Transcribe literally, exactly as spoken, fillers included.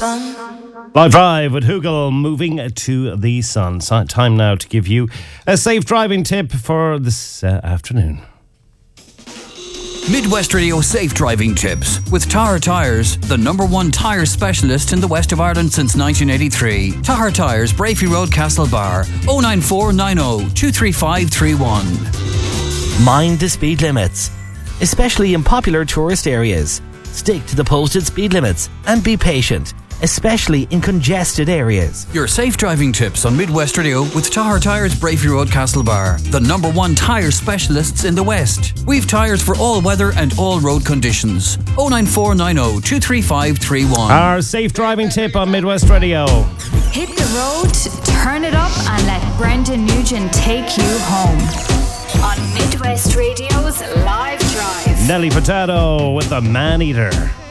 sun. Live Drive with Hugel, moving to the sun. So, time now to give you a safe driving tip for this uh, afternoon. Midwest Radio Safe Driving Tips with Tahar Tyres, the number one tyre specialist in the west of Ireland since nineteen eighty-three. Tahar Tyres, Brafey Road, Castlebar, oh nine four nine oh two three five three one. Mind the speed limits, especially in popular tourist areas. Stick to the posted speed limits and be patient, especially in congested areas. Your safe driving tips on Midwest Radio with Tahar Tyres, Brafey Road, Castlebar, the number one tyre specialists in the West. We've tyres for all weather and all road conditions. oh nine four nine oh two three five three one. Our safe driving tip on Midwest Radio. Hit the road, turn it up, and let Brendan Nugent take you home. On Midwest Radio's Live Drive. Nelly Furtado with the Man Eater.